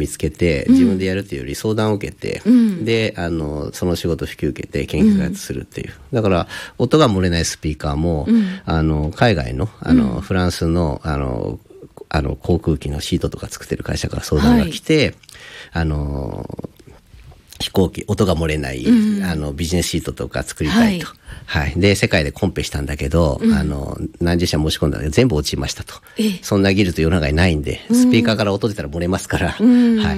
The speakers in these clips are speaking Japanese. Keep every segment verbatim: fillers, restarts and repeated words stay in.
見つけて、自分でやるというより相談を受けて、うん、で、あの、その仕事を引き受けて研究開発するっていう。うん、だから、音が漏れないスピーカーも、うん、あの、海外の、あの、うん、フランスの、あの、あの、航空機のシートとか作ってる会社から相談が来て、はい、あの、飛行機、音が漏れない、うん、あの、ビジネスシートとか作りたいと。はい。はい。で、世界でコンペしたんだけど、うん、あの、何十社申し込んだんだけど、全部落ちましたと。そんな技術世の中にないんで、スピーカーから音出たら漏れますから、うん、はい。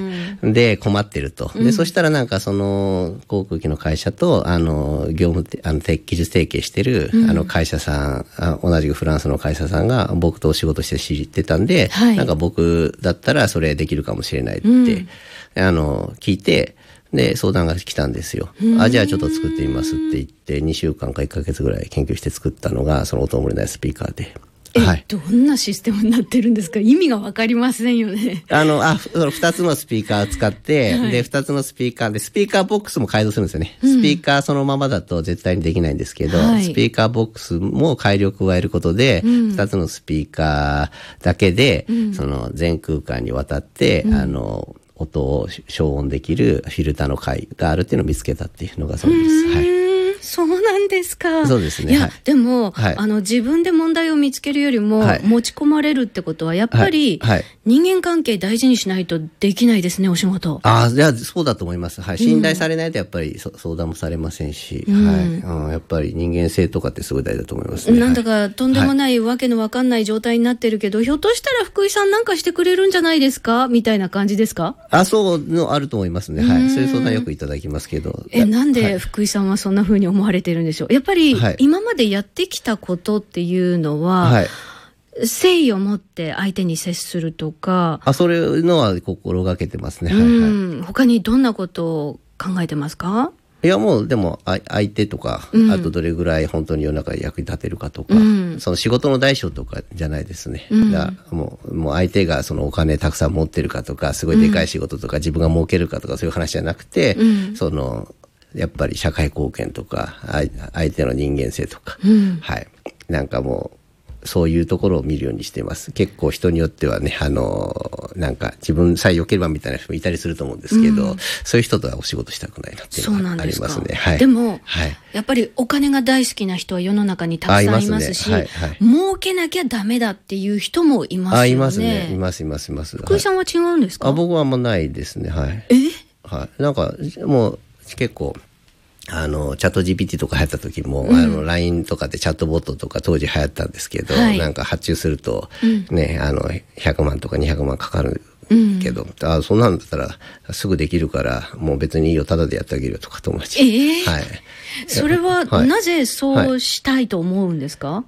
で、困ってると。で、うん、そしたらなんかその、航空機の会社と、あの、業務、あの、技術提携してる、うん、あの、会社さん、同じくフランスの会社さんが、僕とお仕事して知ってたんで、はい、なんか僕だったらそれできるかもしれないって、うん、あの、聞いて、で、相談が来たんですよ。あ、じゃあちょっと作ってみますって言って、にしゅうかんかいっかげつぐらい研究して作ったのが、その音漏れないスピーカーで。 え、はい、どんなシステムになってるんですか？意味がわかりませんよね。 あの、あ、その二つのスピーカーを使って、はい、で、二つのスピーカーで、スピーカーボックスも改造するんですよね。うん、スピーカーそのままだと絶対にできないんですけど、はい、スピーカーボックスも改良を加えることで、二、うん、つのスピーカーだけで、うん、その全空間にわたって、うん、あの、音を消音できるフィルターの回があるっていうのを見つけたっていうのがそうです。はい。 そうなんですか。 そうですね。 いや、 はい、 でも、はい、あの、自分で問題を見つけるよりも、はい、持ち込まれるってことは、やっぱり、はいはい、人間関係大事にしないとできないですね、お仕事。 ああ、いや、そうだと思います。はい。信頼されないと、やっぱり、うん、相談もされませんし、うん、はい、うん。やっぱり人間性とかってすごい大事だと思いますね。 なんだか、とんでもない、わけのわかんない状態になってるけど、ひょっとしたら福井さんなんかしてくれるんじゃないですかみたいな感じですか？ あ、そうのあると思いますね。はい。そういう相談よくいただきますけど。 え、なんで福井さんはそんな風に思われてるんでしょう？やっぱり、今までやってきたことっていうのは、はい、誠意を持って相手に接するとか。 あ、それのは心がけてますね。 うん、はいはい。他にどんなことを考えてますか？ いや、もう、でも、相手とか、うん、あとどれぐらい本当に世の中に役に立てるかとか、うん、その仕事の大小とかじゃないですね。うん、だもう、もう相手がそのお金たくさん持ってるかとか、すごいでかい仕事とか、うん、自分が儲けるかとか、そういう話じゃなくて、うん、その、やっぱり社会貢献とか、相手の人間性とか、うん、はい。なんかもう、そういうところを見るようにしています。結構人によってはね、あの、なんか自分さえ良ければみたいな人もいたりすると思うんですけど、うん、そういう人とはお仕事したくないなっていうのがありますね。はい。 でも、はい、やっぱりお金が大好きな人は世の中にたくさんいますし、ますね、はいはい、儲けなきゃダメだっていう人もいますよね。あ、いますね。 います、います、います。 福井さんは違うんですか？ はい、あ、僕はあんまないですね。はい。 え？ はい。なんか、もう結構、あの、チャット ジーピーティー とか流行った時も、うん、あの、ライン とかでチャットボットとか当時流行ったんですけど、はい、なんか発注すると、うん、ね、あの、ひゃくまんとかにひゃくまんかかるけど、うん、あ、そんなんだったらすぐできるから、もう別にいいよ、タダでやってあげるよとか友達。 えー、 はい。 それは、はい、なぜそうしたいと思うんですか？はい、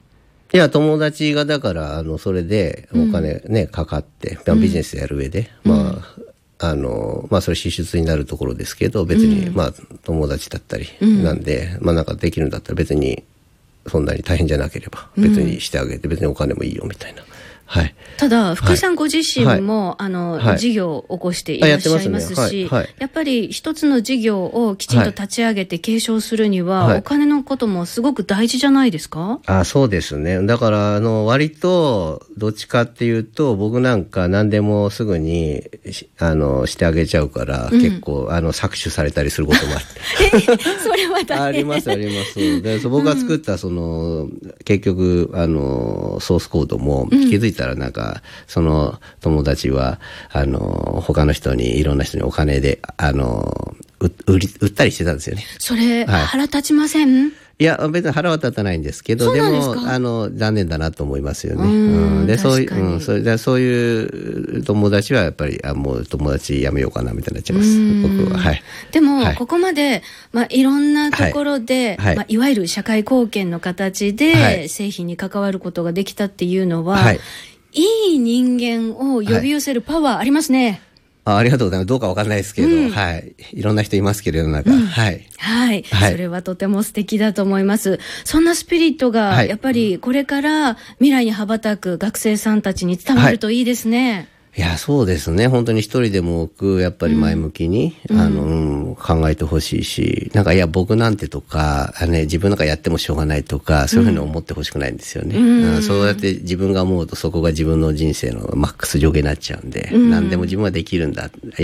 いや、友達がだから、あの、それでお金ね、うん、かかって、ビジネスやる上で、うん、まあ、あの、まあそれ支出になるところですけど、別に、うん、まあ友達だったりなんで、うん、まあなんかできるんだったら別にそんなに大変じゃなければ別にしてあげて、別にお金もいいよみたいな。はい。 ただ、福井さんご自身も、はい、あの、はい、事業を起こしていらっしゃいますし、や, す、ねはいはい、やっぱり一つの事業をきちんと立ち上げて継承するには、はい、お金のこともすごく大事じゃないですか？ あ、そうですね。だから、あの、割と、どっちかっていうと、僕なんか何でもすぐに、あの、してあげちゃうから、うん、結構、あの、搾取されたりすることもあって。 え、それは大変。 あります、あります。で、僕が作った、その、うん、結局、あの、ソースコードも気づいて、うんたらなんかその友達はあの他の人にいろんな人にお金であの売り売ったりしてたんですよね。 それ、はい、腹立ちません？ いや別に腹は立たないんですけど、でもあの残念だなと思いますよね。うん、でそういう、うん、それでそういう友達はやっぱりあもう友達やめようかなみたいになっちゃいます。僕ははい。 でも、はい、ここまでまあいろんなところで、はい、まあいわゆる社会貢献の形で、はい、製品に関わることができたっていうのは。はい、いい人間を呼び寄せるパワーありますね。 はい、あ, ありがとうございます。どうかわかんないですけど、うん、はい。いろんな人いますけれど、世の中、うん、はい。 はい。はい。それはとても素敵だと思います。そんなスピリットが、やっぱりこれから未来に羽ばたく学生さんたちに伝わるといいですね。はいいや、そうですね。本当に一人でも多く、やっぱり前向きに、うん、あの、うん、考えてほしいし、なんか、いや、僕なんてとか、ね、自分なんかやってもしょうがないとか、そういうふうに思ってほしくないんですよね。うん、そうやって自分が思うと、そこが自分の人生のマックス上下になっちゃうんで、うん、何でも自分はできるんだ。